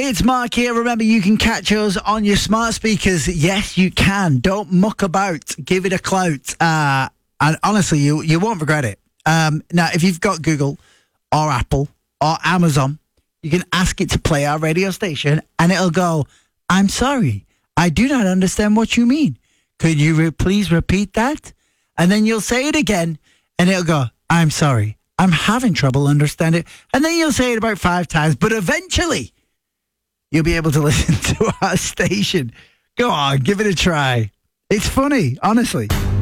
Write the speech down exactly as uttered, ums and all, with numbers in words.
It's Mark here. Remember, you can catch us on your smart speakers. Yes, you can. Don't muck about. Give it a clout. Uh, and honestly, you, you won't regret it. Um, now, if you've got Google or Apple or Amazon, you can ask it to play our radio station and it'll go, I'm sorry, I do not understand what you mean. Could you re- please repeat that? And then you'll say it again and it'll go, I'm sorry, I'm having trouble understanding it. And then you'll say it about five times, but eventually you'll be able to listen to our station. Go on, give it a try. It's funny, honestly.